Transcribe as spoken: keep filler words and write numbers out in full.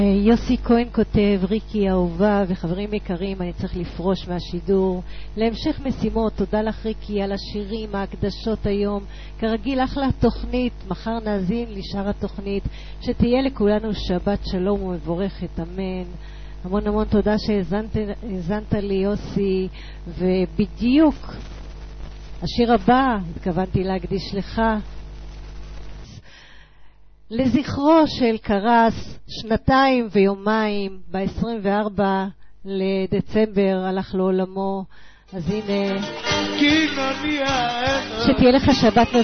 יוסי כהן כותב, ריקי אהובה וחברים יקרים, אני צריך לפרוש מהשידור להמשך משימות. תודה לך ריקי על השירים, ההקדשות היום, כרגיל אחלה תוכנית, מחר נאזין לשאר התוכנית, שתהיה לכולנו שבת שלום ומבורכת, אמן. המון המון תודה שהזנת לי יוסי, ובדיוק השיר הבא התכוונתי להקדיש לך, לזכרו של קרס, שנתיים ויומיים, ב-עשרים וארבעה לדצמבר הלך לעולמו. אז הנה, שתהיה לך שבת מבורכת.